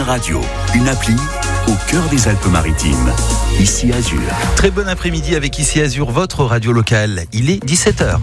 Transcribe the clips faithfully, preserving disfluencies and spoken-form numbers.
Radio, une appli au cœur des Alpes-Maritimes. Ici Azur. Très bon après-midi avec Ici Azur, votre radio locale. Il est dix-sept heures.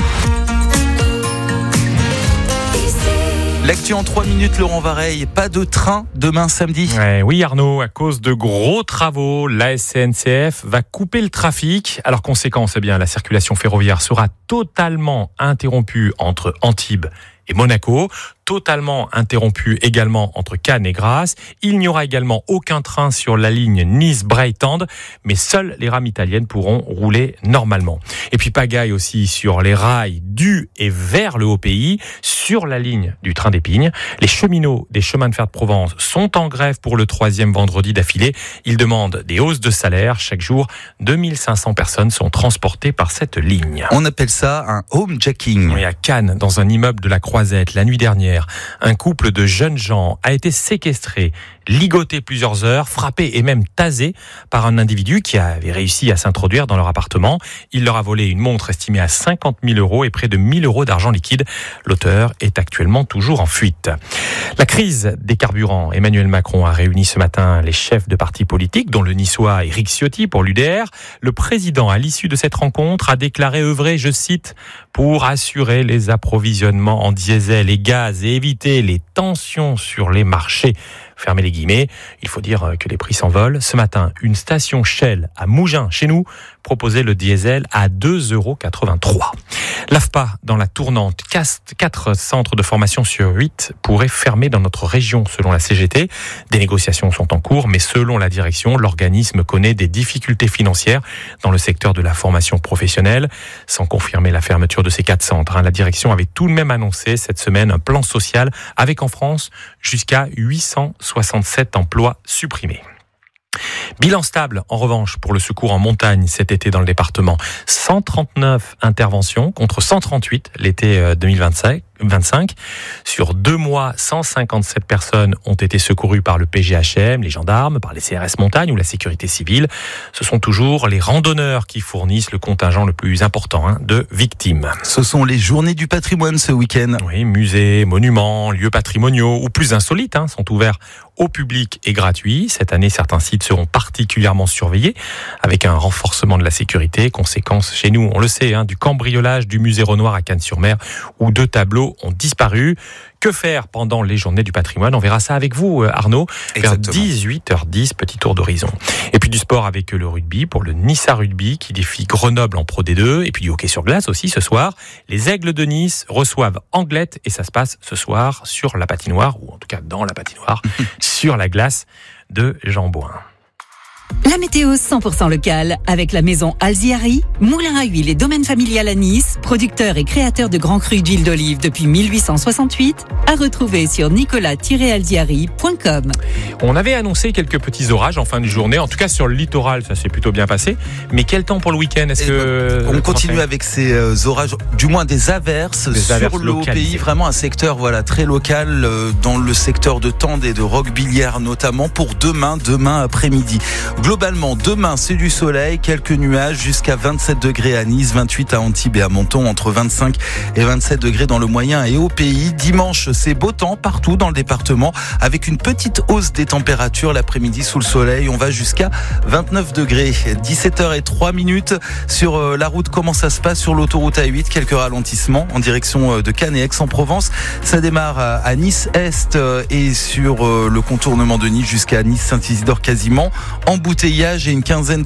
L'actu en trois minutes, Laurent Vareille. Pas de train demain samedi. Ouais, oui Arnaud, à cause de gros travaux, la S N C F va couper le trafic. Alors conséquence, eh bien, la circulation ferroviaire sera totalement interrompue entre Antibes et Monaco, totalement interrompu également entre Cannes et Grasse. Il n'y aura également aucun train sur la ligne Nice-Breytande, mais seules les rames italiennes pourront rouler normalement. Et puis pagaille aussi sur les rails du et vers le Haut-Pays, sur la ligne du train d'Épingle. Les cheminots des chemins de fer de Provence sont en grève pour le troisième vendredi d'affilée. Ils demandent des hausses de salaire. Chaque jour, deux mille cinq cents personnes sont transportées par cette ligne. On appelle ça un homejacking. Oui, à Cannes, dans un immeuble de la Croisette, la nuit dernière, un couple de jeunes gens a été séquestré, ligoté plusieurs heures, frappé et même tasé par un individu qui avait réussi à s'introduire dans leur appartement. Il leur a volé une montre estimée à cinquante mille euros et près de mille euros d'argent liquide. L'auteur est actuellement toujours en fuite. La crise des carburants. Emmanuel Macron a réuni ce matin les chefs de partis politiques, dont le niçois Éric Ciotti pour l'U D R. Le président, à l'issue de cette rencontre, a déclaré œuvrer, je cite, pour assurer les approvisionnements en diesel et gaz et éviter les tensions sur les marchés. Fermez les guillemets, il faut dire que les prix s'envolent. Ce matin, une station Shell à Mougins, chez nous, proposait le diesel à deux euros quatre-vingt-trois. L'A F P A, dans la tournante, quatre centres de formation sur huit pourraient fermer dans notre région, selon la C G T. Des négociations sont en cours, mais selon la direction, l'organisme connaît des difficultés financières dans le secteur de la formation professionnelle. Sans confirmer la fermeture de ces quatre centres, la direction avait tout de même annoncé cette semaine un plan social avec en France jusqu'à huit cent soixante-sept emplois supprimés. Bilan stable, en revanche, pour le secours en montagne cet été dans le département. cent trente-neuf interventions contre cent trente-huit l'été deux mille vingt-cinq. Sur deux mois, cent cinquante-sept personnes ont été secourues par le P G H M, les gendarmes, par les C R S Montagne ou la sécurité civile. Ce sont toujours les randonneurs qui fournissent le contingent le plus important hein, de victimes. Ce sont les journées du patrimoine ce week-end. Oui, musées, monuments, lieux patrimoniaux ou plus insolites hein, sont ouverts au public et gratuits. Cette année, certains sites seront particulièrement surveillés avec un renforcement de la sécurité. Conséquence chez nous, on le sait, hein, du cambriolage du musée Renoir à Cannes-sur-Mer où deux tableaux ont disparu. Que faire pendant les journées du patrimoine? On verra ça avec vous, Arnaud, vers dix-huit heures dix, petit tour d'horizon. Et puis du sport avec le rugby, pour le Niça Rugby qui défie Grenoble en Pro D deux, et puis du hockey sur glace aussi ce soir. Les Aigles de Nice reçoivent Anglet et ça se passe ce soir sur la patinoire, ou en tout cas dans la patinoire, sur la glace de Jean Bouin. La météo cent pour cent locale avec la maison Alziari, moulin à huile et domaine familial à Nice, producteur et créateur de grands crus d'huile d'olive depuis mille huit cent soixante-huit, à retrouver sur nicolas tiret alziari point com. On avait annoncé quelques petits orages en fin de journée, en tout cas sur le littoral, ça s'est plutôt bien passé. Mais quel temps pour le week-end? Est-ce que on continue avec ces euh, orages, du moins des averses des sur averses le Haut-Pays, vraiment un secteur voilà très local euh, dans le secteur de Tende et de Roquebillière notamment pour demain, demain après-midi. Globalement, demain, c'est du soleil, quelques nuages jusqu'à vingt-sept degrés à Nice, vingt-huit à Antibes et à Menton, entre vingt-cinq et vingt-sept degrés dans le moyen et haut pays. Dimanche, c'est beau temps partout dans le département avec une petite hausse des températures l'après-midi sous le soleil. On va jusqu'à vingt-neuf degrés. dix-sept heures zéro trois minutes sur la route. Comment ça se passe sur l'autoroute A huit? Quelques ralentissements en direction de Cannes et Aix-en-Provence. Ça démarre à Nice-Est et sur le contournement de Nice jusqu'à Nice-Saint-Isidore quasiment. Embouteillage et une quinzaine